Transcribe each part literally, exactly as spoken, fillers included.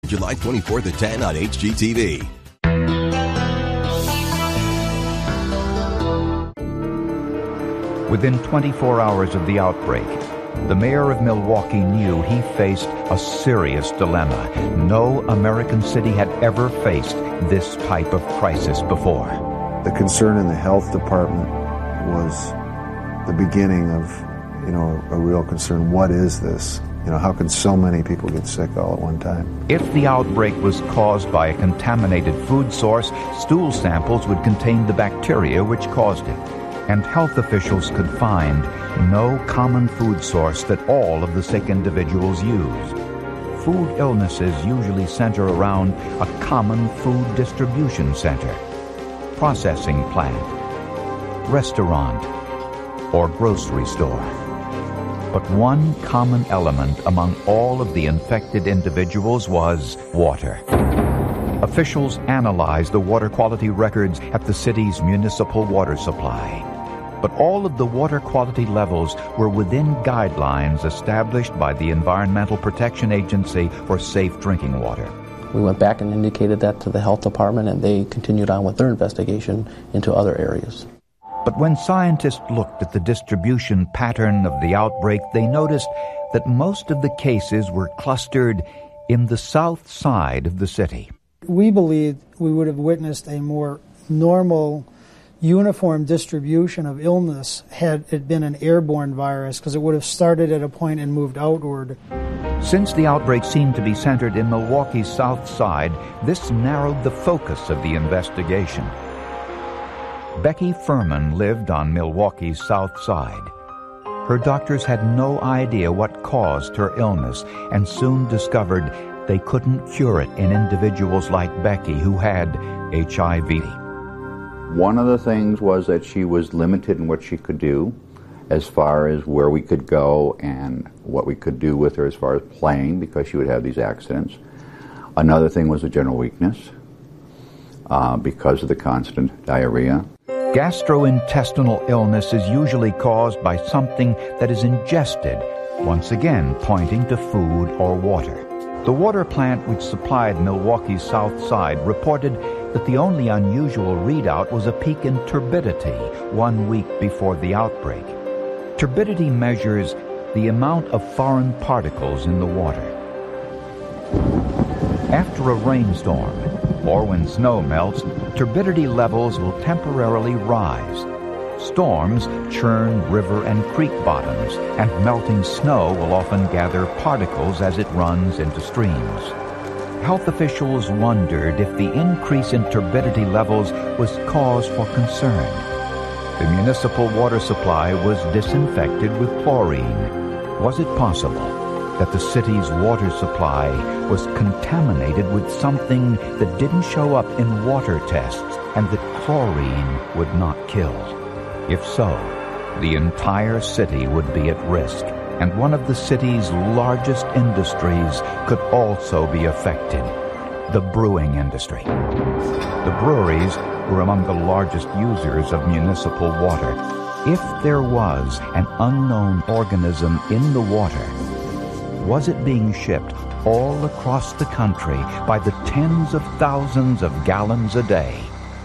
July twenty-fourth at ten on H G T V. Within twenty-four hours of the outbreak, the mayor of Milwaukee knew he faced a serious dilemma. No American city had ever faced this type of crisis before. The concern in the health department was the beginning of, you know, a real concern. What is this? You know, how can so many people get sick all at one time? If the outbreak was caused by a contaminated food source, stool samples would contain the bacteria which caused it. And health officials could find no common food source that all of the sick individuals used. Food illnesses usually center around a common food distribution center, processing plant, restaurant, or grocery store. But one common element among all of the infected individuals was water. Officials analyzed the water quality records at the city's municipal water supply. But all of the water quality levels were within guidelines established by the Environmental Protection Agency for safe drinking water. We went back and indicated that to the health department, and they continued on with their investigation into other areas. But when scientists looked at the distribution pattern of the outbreak, they noticed that most of the cases were clustered in the south side of the city. We believed we would have witnessed a more normal, uniform distribution of illness had it been an airborne virus, because it would have started at a point and moved outward. Since the outbreak seemed to be centered in Milwaukee's south side, this narrowed the focus of the investigation. Becky Furman lived on Milwaukee's south side. Her doctors had no idea what caused her illness and soon discovered they couldn't cure it in individuals like Becky who had H I V. One of the things was that she was limited in what she could do as far as where we could go and what we could do with her as far as playing, because she would have these accidents. Another thing was a general weakness uh, because of the constant diarrhea. Gastrointestinal illness is usually caused by something that is ingested, once again pointing to food or water. The water plant which supplied Milwaukee's south side reported that the only unusual readout was a peak in turbidity one week before the outbreak. Turbidity measures the amount of foreign particles in the water. After a rainstorm, or when snow melts, turbidity levels will temporarily rise. Storms churn river and creek bottoms, and melting snow will often gather particles as it runs into streams. Health officials wondered if the increase in turbidity levels was cause for concern. The municipal water supply was disinfected with chlorine. Was it possible that the city's water supply was contaminated with something that didn't show up in water tests and that chlorine would not kill? If so, the entire city would be at risk, and one of the city's largest industries could also be affected, the brewing industry. The breweries were among the largest users of municipal water. If there was an unknown organism in the water, was it being shipped all across the country by the tens of thousands of gallons a day?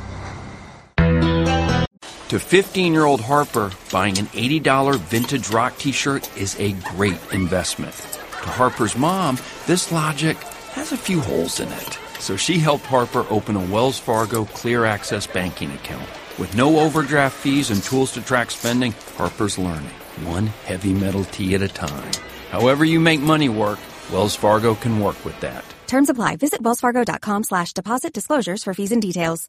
To fifteen-year-old Harper, buying an eighty dollars vintage rock t-shirt is a great investment. To Harper's mom, this logic has a few holes in it. So she helped Harper open a Wells Fargo Clear Access banking account. With no overdraft fees and tools to track spending, Harper's learning, one heavy metal tee at a time. However you make money work, Wells Fargo can work with that. Terms apply. Visit wellsfargo.com slash deposit disclosures for fees and details.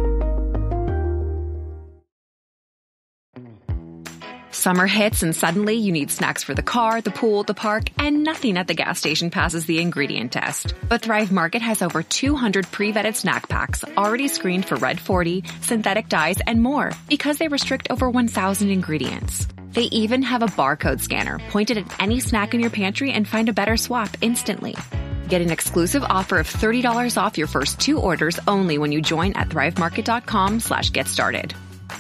Summer hits and suddenly you need snacks for the car, the pool, the park, and nothing at the gas station passes the ingredient test. But Thrive Market has over two hundred pre-vetted snack packs already screened for Red forty, synthetic dyes, and more because they restrict over one thousand ingredients. They even have a barcode scanner pointed at any snack in your pantry and find a better swap instantly. Get an exclusive offer of thirty dollars off your first two orders only when you join at thrivemarket.com slash get started.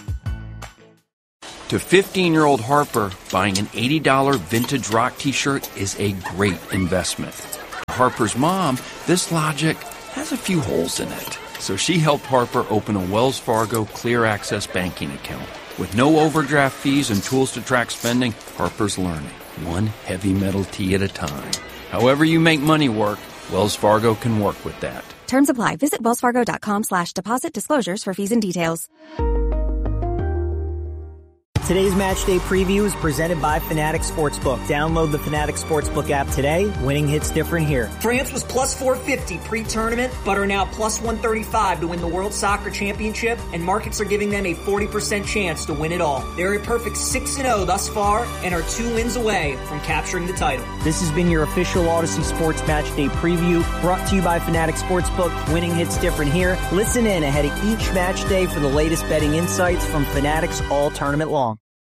To fifteen-year-old Harper, buying an eighty dollars vintage rock t-shirt is a great investment. To Harper's mom, this logic has a few holes in it. So she helped Harper open a Wells Fargo Clear Access banking account. With no overdraft fees and tools to track spending, Harper's learning, one heavy metal tea at a time. However you make money work, Wells Fargo can work with that. Terms apply. Visit wellsfargo.com slash deposit disclosures for fees and details. Today's Match Day preview is presented by Fanatics Sportsbook. Download the Fanatics Sportsbook app today. Winning hits different here. France was plus four fifty pre-tournament, but are now plus one thirty-five to win the World Soccer Championship, and markets are giving them a forty percent chance to win it all. They're a perfect six and oh thus far and are two wins away from capturing the title. This has been your official Odyssey Sports Match Day preview, brought to you by Fanatics Sportsbook. Winning hits different here. Listen in ahead of each match day for the latest betting insights from Fanatics all tournament long.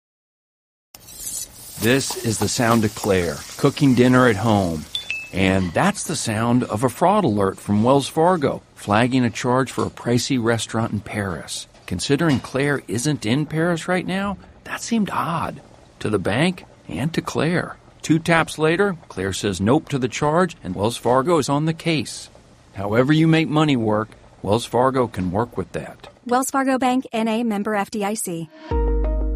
This is the sound of Claire, cooking dinner at home. And that's the sound of a fraud alert from Wells Fargo, flagging a charge for a pricey restaurant in Paris. Considering Claire isn't in Paris right now, that seemed odd. To the bank and to Claire. Two taps later, Claire says nope to the charge, and Wells Fargo is on the case. However you make money work, Wells Fargo can work with that. Wells Fargo Bank, N A, member F D I C.